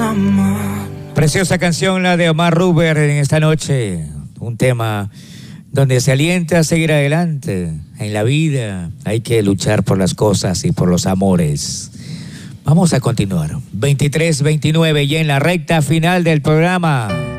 Preciosa canción la de Omar Ruber en esta noche. Un tema donde se alienta a seguir adelante. En la vida hay que luchar por las cosas y por los amores. Vamos a continuar. 23-29 y en la recta final del programa.